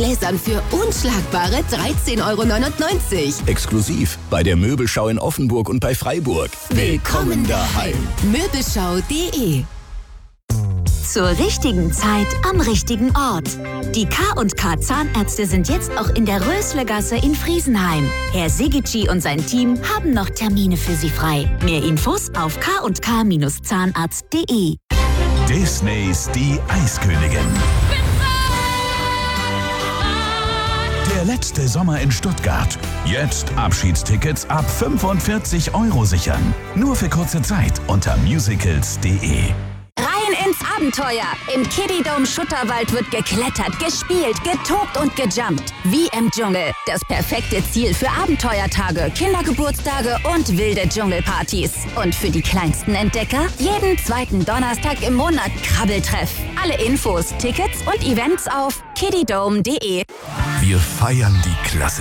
Gläsern für unschlagbare 13,99 €. Exklusiv bei der Möbelschau in Offenburg und bei Freiburg. Willkommen daheim. Möbelschau.de. Zur richtigen Zeit am richtigen Ort. Die K&K Zahnärzte sind jetzt auch in der Röslegasse in Friesenheim. Herr Sigici und sein Team haben noch Termine für Sie frei. Mehr Infos auf kk-zahnarzt.de. Disneys Die Eiskönigin. Der letzte Sommer in Stuttgart. Jetzt Abschiedstickets ab 45 € sichern. Nur für kurze Zeit unter musicals.de. Rein ins Abenteuer! Im Kiddie Dome Schutterwald wird geklettert, gespielt, getobt und gejumpt. Wie im Dschungel. Das perfekte Ziel für Abenteuertage, Kindergeburtstage und wilde Dschungelpartys. Und für die kleinsten Entdecker jeden zweiten Donnerstag im Monat Krabbeltreff. Alle Infos, Tickets und Events auf kiddiedome.de. Wir feiern die Klassiker.